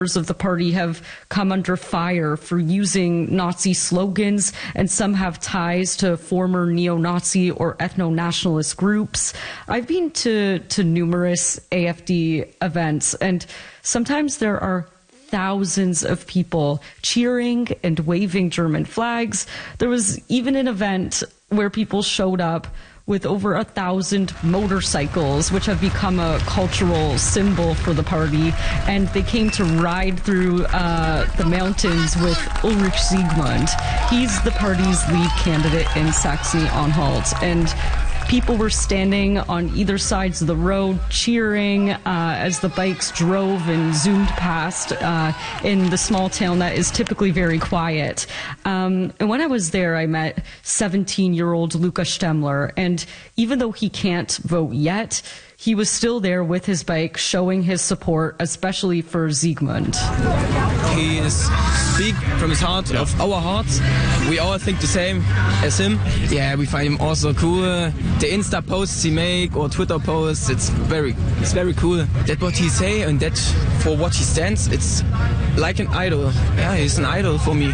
of the party have come under fire for using Nazi slogans, and some have ties to former neo-Nazi or ethno-nationalist groups. I've been to numerous AFD events, and sometimes there are thousands of people cheering and waving German flags. There was even an event where people showed up with over 1,000 motorcycles, which have become a cultural symbol for the party. And they came to ride through the mountains with Ulrich Siegmund. He's the party's lead candidate in Saxony-Anhalt. And people were standing on either sides of the road cheering as the bikes drove and zoomed past in the small town that is typically very quiet. And when I was there, I met 17-year-old Luca Stemmler. And even though he can't vote yet, he was still there with his bike, showing his support, especially for Siegmund. He is speak from his heart, of our hearts. We all think the same as him. Yeah, we find him also cool. The Insta posts he make or Twitter posts, it's very cool. That what he say and that for what he stands, it's like an idol. Yeah, he's an idol for me.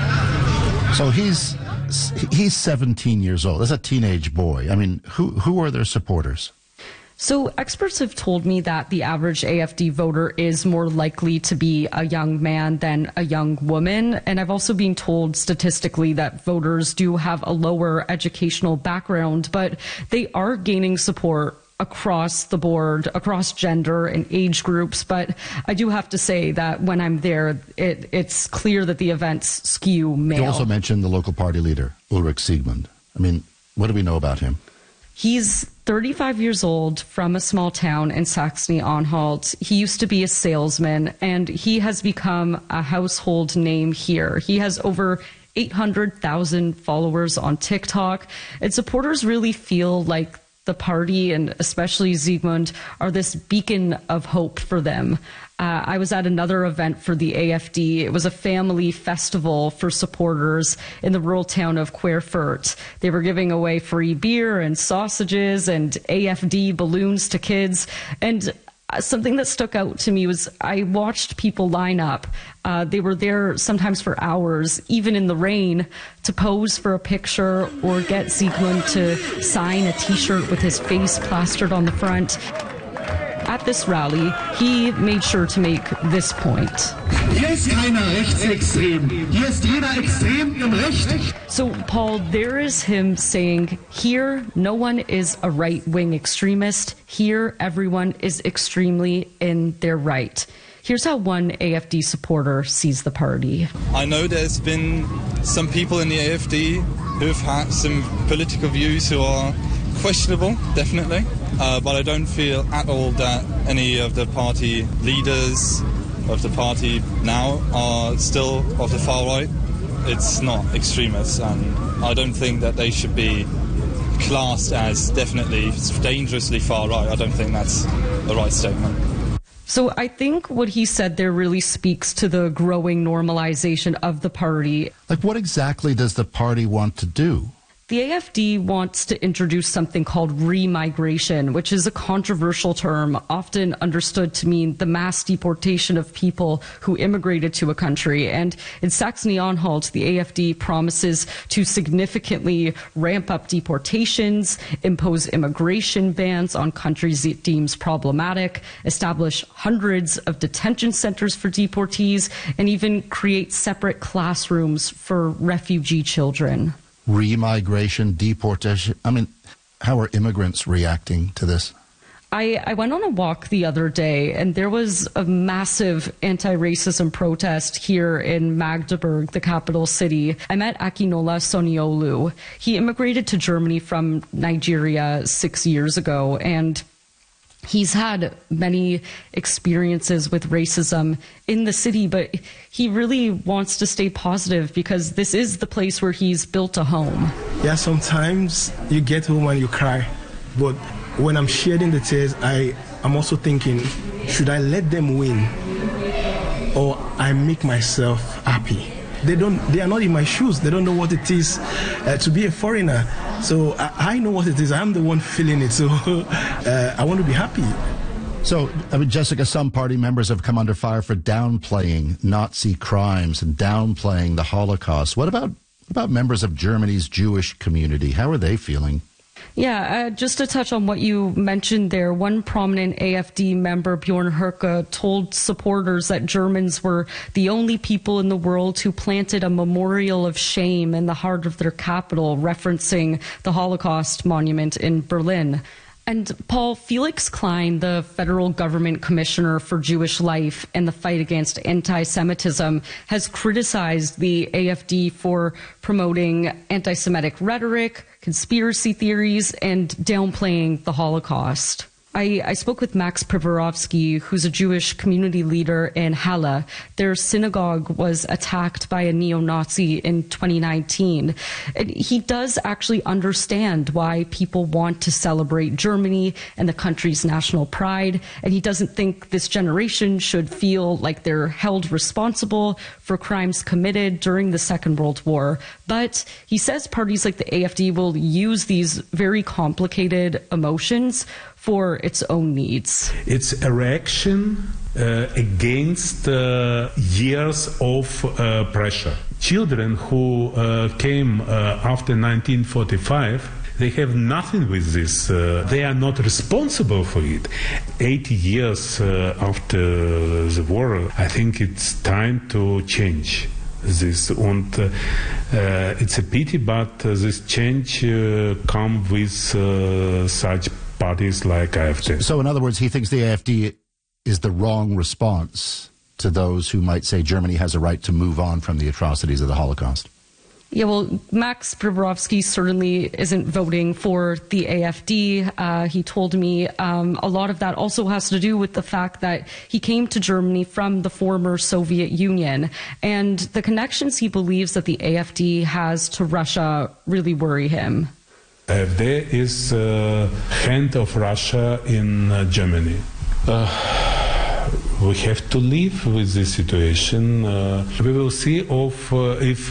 So he's 17 years old. That's a teenage boy. I mean, who are their supporters? So experts have told me that the average AFD voter is more likely to be a young man than a young woman. And I've also been told statistically that voters do have a lower educational background, but they are gaining support across the board, across gender and age groups. But I do have to say that when I'm there, it's clear that the events skew male. You also mentioned the local party leader, Ulrich Siegmund. I mean, what do we know about him? He's 35 years old, from a small town in Saxony-Anhalt. He used to be a salesman, and he has become a household name here. He has over 800,000 followers on TikTok, and supporters really feel like the party, and especially Siegmund, are this beacon of hope for them. I was at another event for the AFD. It was a family festival for supporters in the rural town of Querfurt. They were giving away free beer and sausages and AFD balloons to kids. And something that stuck out to me was I watched people line up. They were there sometimes for hours, even in the rain, to pose for a picture or get Siegmund to sign a T-shirt with his face plastered on the front. At this rally, he made sure to make this point. Hier ist keiner rechtsextrem. Hier ist jeder extrem im Recht. So, Paul, there is him saying, here, no one is a right-wing extremist. Here, everyone is extremely in their right. Here's how one AFD supporter sees the party. I know there's been some people in the AFD who've had some political views who are questionable, definitely. But I don't feel at all that any of the party leaders of the party now are still of the far right. It's not extremists, and I don't think that they should be classed as definitely dangerously far right. I don't think that's the right statement. So I think what he said there really speaks to the growing normalization of the party. Like, what exactly does the party want to do? The AFD wants to introduce something called remigration, which is a controversial term, often understood to mean the mass deportation of people who immigrated to a country. And in Saxony-Anhalt, the AFD promises to significantly ramp up deportations, impose immigration bans on countries it deems problematic, establish hundreds of detention centers for deportees, and even create separate classrooms for refugee children. Remigration, deportation. I mean, how are immigrants reacting to this? I went on a walk the other day, and there was a massive anti-racism protest here in Magdeburg, the capital city. I met Akinola Soniolu. He immigrated to Germany from Nigeria 6 years ago, and he's had many experiences with racism in the city, but he really wants to stay positive because this is the place where he's built a home. Yeah, sometimes you get home and you cry, but when I'm shedding the tears, I'm also thinking, should I let them win or I make myself happy? They are not in my shoes. They don't know what it is to be a foreigner. So I know what it is. I'm the one feeling it. So I want to be happy. So, I mean, Jessica, some party members have come under fire for downplaying Nazi crimes and downplaying the Holocaust. What about members of Germany's Jewish community? How are they feeling? Yeah, just to touch on what you mentioned there, one prominent AfD member, Bjorn Höcke, told supporters that Germans were the only people in the world who planted a memorial of shame in the heart of their capital, referencing the Holocaust monument in Berlin. And Paul, Felix Klein, the federal government commissioner for Jewish life and the fight against anti-Semitism, has criticized the AfD for promoting anti-Semitic rhetoric, conspiracy theories, and downplaying the Holocaust. I spoke with Max Privorovsky, who's a Jewish community leader in Halle. Their synagogue was attacked by a neo-Nazi in 2019. And he does actually understand why people want to celebrate Germany and the country's national pride. And he doesn't think this generation should feel like they're held responsible for crimes committed during the Second World War. But he says parties like the AfD will use these very complicated emotions for its own needs. It's a reaction against years of pressure. Children who came after 1945, they have nothing with this. They are not responsible for it. 80 years after the war, I think it's time to change this. And it's a pity, but this change comes with such parties like AfD. So in other words, he thinks the AfD is the wrong response to those who might say Germany has a right to move on from the atrocities of the Holocaust. Yeah, well, Max Privorovsky certainly isn't voting for the AfD. He told me a lot of that also has to do with the fact that he came to Germany from the former Soviet Union. And the connections he believes that the AfD has to Russia really worry him. AfD is hand of Russia in Germany. We have to live with this situation. We will see if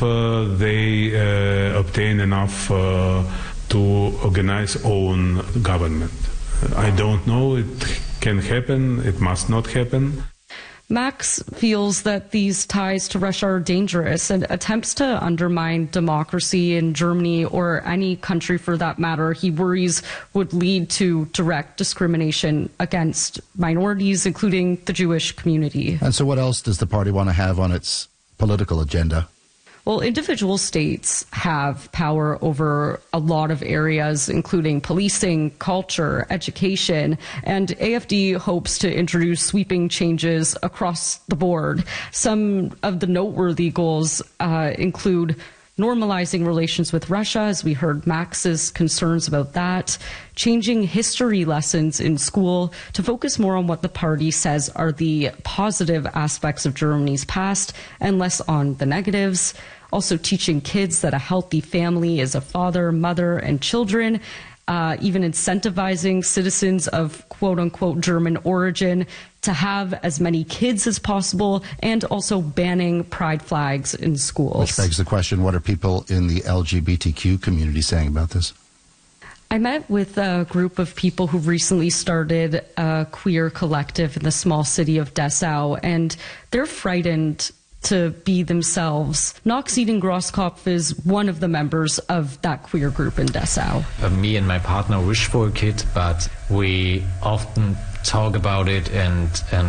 they obtain enough to organize own government. I don't know. It can happen. It must not happen. Max feels that these ties to Russia are dangerous, and attempts to undermine democracy in Germany or any country for that matter, he worries would lead to direct discrimination against minorities, including the Jewish community. And so what else does the party want to have on its political agenda? Well, individual states have power over a lot of areas, including policing, culture, education, and AfD hopes to introduce sweeping changes across the board. Some of the noteworthy goals include normalizing relations with Russia, as we heard Max's concerns about that, changing history lessons in school to focus more on what the party says are the positive aspects of Germany's past and less on the negatives, also teaching kids that a healthy family is a father, mother, and children, even incentivizing citizens of quote-unquote German origin to have as many kids as possible, and also banning pride flags in schools. Which begs the question, what are people in the LGBTQ community saying about this? I met with a group of people who recently started a queer collective in the small city of Dessau, and they're frightened to be themselves. Nox Eden Grosskopf is one of the members of that queer group in Dessau. Me and my partner wish for a kid, but we often talk about it, and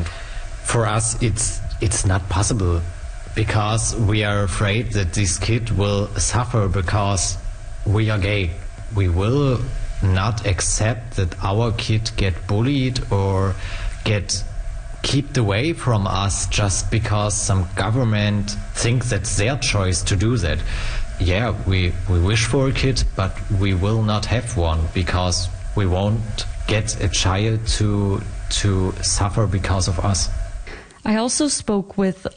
for us it's not possible, because we are afraid that this kid will suffer because we are gay. We will not accept that our kid get bullied or get kept away from us just because some government thinks that's their choice to do that. Yeah, we wish for a kid, but we will not have one, because we won't get a child to suffer because of us. I also spoke with